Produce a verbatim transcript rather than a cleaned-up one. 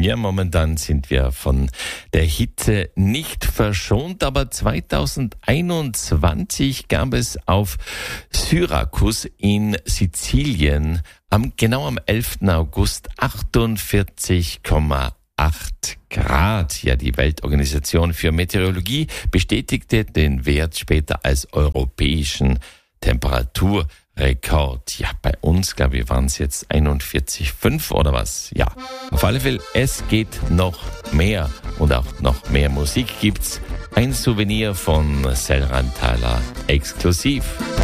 Ja, momentan sind wir von der Hitze nicht verschont, aber zweitausendeinundzwanzig gab es auf Syrakus in Sizilien am, genau am elften August achtundvierzig Komma acht Grad. Ja, die Weltorganisation für Meteorologie bestätigte den Wert später als europäischen Temperaturrekord. Ja, bei uns, glaube ich, waren es jetzt einundvierzig Komma fünf oder was? Ja, auf alle Fälle, es geht noch mehr und auch noch mehr Musik gibt's. Ein Souvenir von Selran Thaler exklusiv.